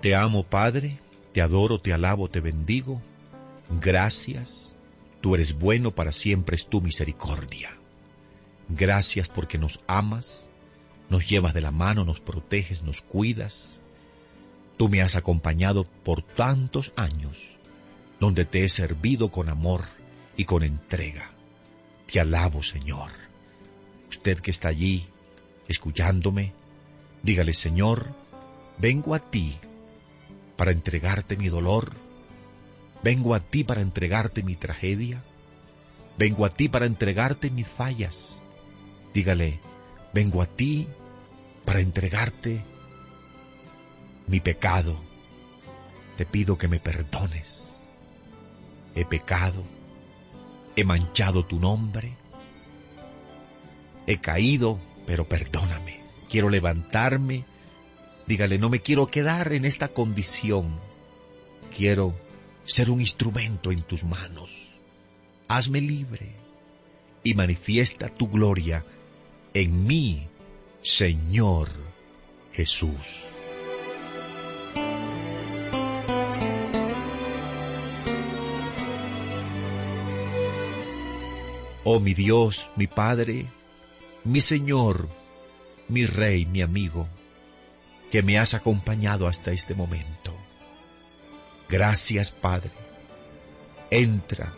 Te amo, Padre, te adoro, te alabo, te bendigo. Gracias, tú eres bueno, para siempre es tu misericordia. Gracias porque nos amas, nos llevas de la mano, nos proteges, nos cuidas. Tú me has acompañado por tantos años, donde te he servido con amor y con entrega. Te alabo, Señor. Usted que está allí, escuchándome, dígale: Señor, vengo a ti para entregarte mi dolor, vengo a ti para entregarte mi tragedia, vengo a ti para entregarte mis fallas. Dígale: vengo a ti para entregarte mi pecado. Te pido que me perdones. He pecado, he manchado tu nombre, he caído, pero perdóname. Quiero levantarme. Dígale: no me quiero quedar en esta condición. Quiero ser un instrumento en tus manos. Hazme libre y manifiesta tu gloria en mí, Señor Jesús. Oh mi Dios, mi Padre, mi Señor, mi Rey, mi amigo, que me has acompañado hasta este momento. Gracias, Padre. Entra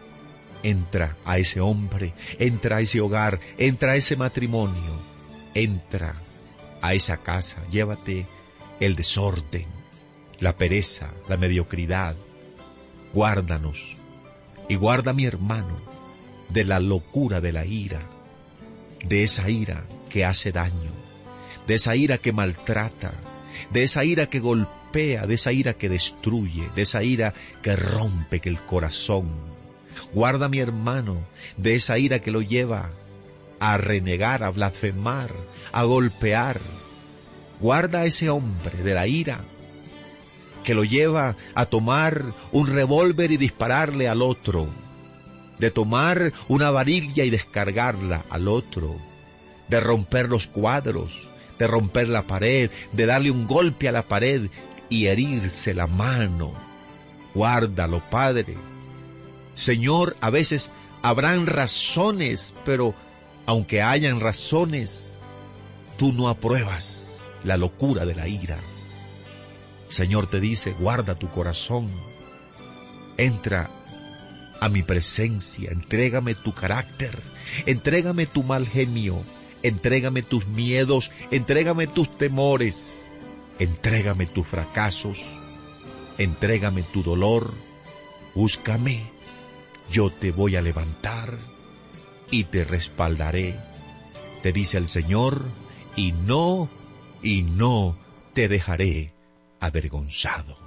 a ese hombre, entra a ese hogar, entra a ese matrimonio, entra a esa casa, llévate el desorden, la pereza, la mediocridad. Guárdanos y guarda a mi hermano de la locura de la ira, de esa ira que hace daño, de esa ira que maltrata, de esa ira que golpea, de esa ira que destruye, de esa ira que rompe el corazón. Guarda a mi hermano de esa ira que lo lleva a renegar, a blasfemar, a golpear. Guarda a ese hombre de la ira que lo lleva a tomar un revólver y dispararle al otro, de tomar una varilla y descargarla al otro, de romper los cuadros, de romper la pared, de darle un golpe a la pared y herirse la mano. Guárdalo, Padre. Señor, a veces habrán razones, pero aunque hayan razones, tú no apruebas la locura de la ira. Señor te dice: guarda tu corazón, entra a mi presencia, entrégame tu carácter, entrégame tu mal genio, entrégame tus miedos, entrégame tus temores, entrégame tus fracasos, entrégame tu dolor. Búscame, yo te voy a levantar y te respaldaré, te dice el Señor, y no te dejaré avergonzado.